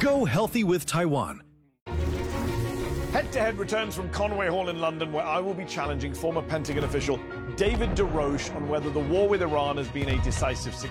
Go healthy with Taiwan. Head-to-head returns from Conway Hall in London, where I will be challenging former Pentagon official David DeRoche on whether the war with Iran has been a decisive success.